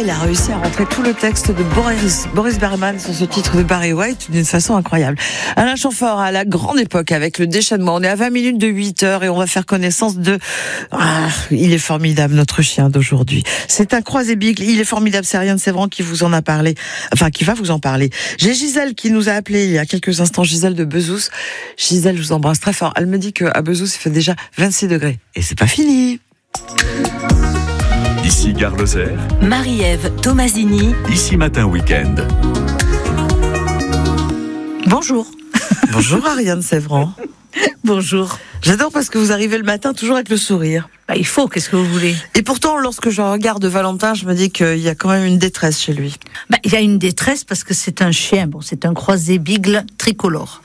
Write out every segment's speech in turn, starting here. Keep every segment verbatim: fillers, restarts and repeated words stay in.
il a réussi à rentrer tout le texte de Boris, Boris Berman sur ce titre de Barry White d'une façon incroyable. Alain Chamfort, à la grande époque, avec le déchaînement. On est à vingt minutes de huit heures et on va faire connaissance de... Ah, il est formidable, notre chien d'aujourd'hui. C'est un croisé-bigle. Il est formidable. C'est Ariane Sévran qui vous en a parlé. Enfin, qui va vous en parler. J'ai Gisèle qui nous a appelé il y a quelques instants. Gisèle de Bezous. Gisèle, je vous embrasse très fort. Elle me dit qu'à Bezous, il fait déjà vingt-six degrés. Et c'est pas fini. Ici Gare Lozère. Marie-Ève Tomasini. Ici Matin Week-end. Bonjour. Bonjour Ariane Sévran. Bonjour. J'adore parce que vous arrivez le matin toujours avec le sourire. Bah, il faut, qu'est-ce que vous voulez? Et pourtant, lorsque je regarde Valentin, je me dis qu'il y a quand même une détresse chez lui. Bah, il y a une détresse parce que c'est un chien. Bon, c'est un croisé bigle tricolore.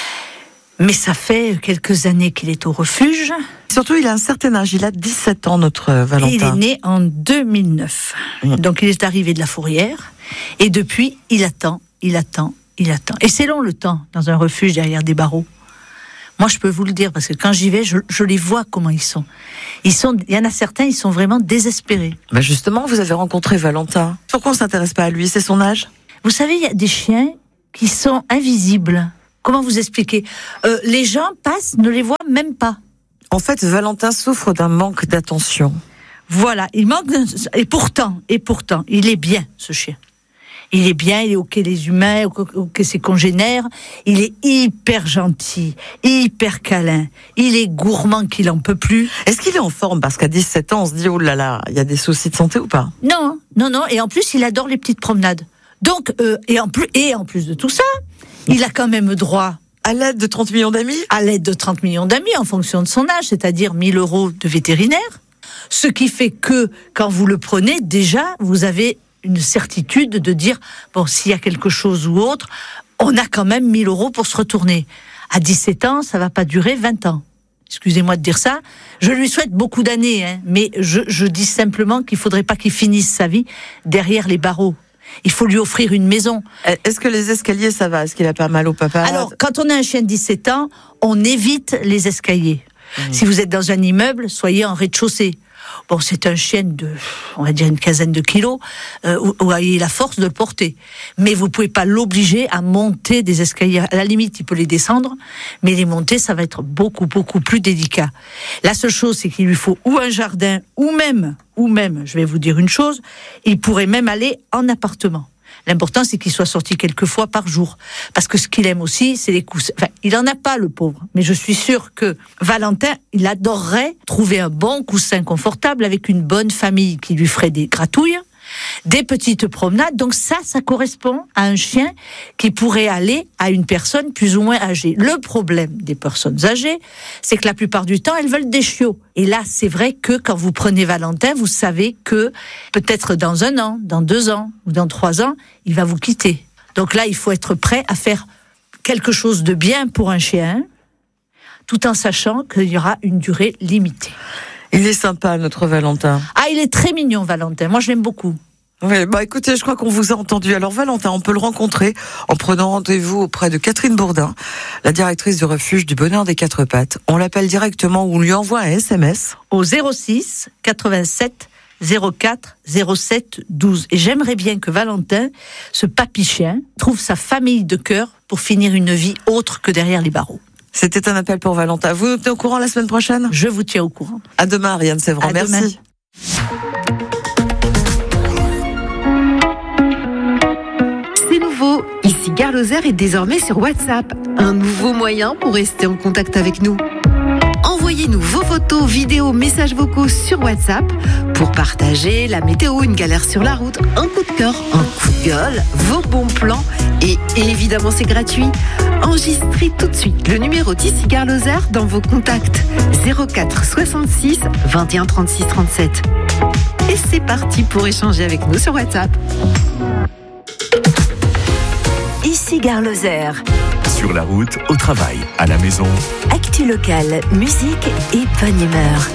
Mais ça fait quelques années qu'il est au refuge. Surtout, il a un certain âge. Il a dix-sept ans, notre Valentin. Et il est né en deux mille neuf. Mmh. Donc, il est arrivé de la fourrière. Et depuis, il attend, il attend, il attend. Et c'est long le temps dans un refuge derrière des barreaux. Moi, je peux vous le dire, parce que quand j'y vais, je, je les vois comment ils sont. Ils sont. Il y en a certains, ils sont vraiment désespérés. Bah justement, vous avez rencontré Valentin. Pourquoi on ne s'intéresse pas à lui? C'est son âge? Vous savez, il y a des chiens qui sont invisibles. Comment vous expliquer? euh, Les gens passent, ne les voient même pas. En fait, Valentin souffre d'un manque d'attention. Voilà, il manque de... Et pourtant, et pourtant, il est bien, ce chien. Il est bien, il est ok les humains, ok ses congénères. Il est hyper gentil, hyper câlin. Il est gourmand qu'il en peut plus. Est-ce qu'il est en forme? Parce qu'à dix-sept ans, on se dit, oh là là, il y a des soucis de santé ou pas? Non, non, non. Et en plus, il adore les petites promenades. Donc, euh, et, en plus, et en plus de tout ça, il a quand même droit... À l'aide de trente millions d'amis? À l'aide de trente millions d'amis, en fonction de son âge, c'est-à-dire mille euros de vétérinaire. Ce qui fait que, quand vous le prenez, déjà, vous avez une certitude de dire, bon, s'il y a quelque chose ou autre, on a quand même mille euros pour se retourner. À dix-sept ans, ça va pas durer vingt ans. Excusez-moi de dire ça. Je lui souhaite beaucoup d'années, hein, mais je, je dis simplement qu'il faudrait pas qu'il finisse sa vie derrière les barreaux. Il faut lui offrir une maison. Est-ce que les escaliers, ça va? Est-ce qu'il a pas mal au papa? Alors, quand on a un chien de dix-sept ans, on évite les escaliers. Mmh. Si vous êtes dans un immeuble, soyez en rez-de-chaussée. Bon, c'est un chien de, on va dire, une quinzaine de kilos, euh, où, où vous avez la force de le porter. Mais vous pouvez pas l'obliger à monter des escaliers. À la limite, il peut les descendre, mais les monter, ça va être beaucoup, beaucoup plus délicat. La seule chose, c'est qu'il lui faut ou un jardin, ou même, ou même, je vais vous dire une chose, il pourrait même aller en appartement. L'important, c'est qu'il soit sorti quelques fois par jour. Parce que ce qu'il aime aussi, c'est les coussins. Enfin, il en a pas, le pauvre. Mais je suis sûre que Valentin, il adorerait trouver un bon coussin confortable avec une bonne famille qui lui ferait des gratouilles, des petites promenades. Donc ça, ça correspond à un chien qui pourrait aller à une personne plus ou moins âgée. Le problème des personnes âgées, c'est que la plupart du temps, elles veulent des chiots. Et là, c'est vrai que quand vous prenez Valentin, vous savez que peut-être dans un an, dans deux ans ou dans trois ans, il va vous quitter. Donc là, il faut être prêt à faire quelque chose de bien pour un chien, tout en sachant qu'il y aura une durée limitée. Il est sympa, notre Valentin. Ah, il est très mignon, Valentin. Moi, je l'aime beaucoup. Oui, bah écoutez, je crois qu'on vous a entendu. Alors Valentin, on peut le rencontrer en prenant rendez-vous auprès de Catherine Bourdin, la directrice du refuge du Bonheur des Quatre Pattes. On l'appelle directement ou on lui envoie un S M S au zéro six quatre-vingt-sept zéro quatre zéro sept douze. Et j'aimerais bien que Valentin, ce papy chien, trouve sa famille de cœur pour finir une vie autre que derrière les barreaux. C'était un appel pour Valentin. Vous êtes au courant la semaine prochaine? Je vous tiens au courant. À demain, Ariane Sévran. Merci. Demain. C'est nouveau. Ici Gare Lozère est désormais sur WhatsApp. Un nouveau moyen pour rester en contact avec nous. Envoyez-nous vos photos, vidéos, messages vocaux sur WhatsApp pour partager la météo, une galère sur la route, un coup de cœur, un coup de gueule, vos bons plans. Et évidemment, c'est gratuit. Enregistrez tout de suite le numéro d'ici Gare Lozère dans vos contacts zéro quatre soixante-six vingt et un trente-six trente-sept. Et c'est parti pour échanger avec nous sur WhatsApp. Ici Gare Lozère. Sur la route, au travail, à la maison. Actu locale, musique et bonne humeur.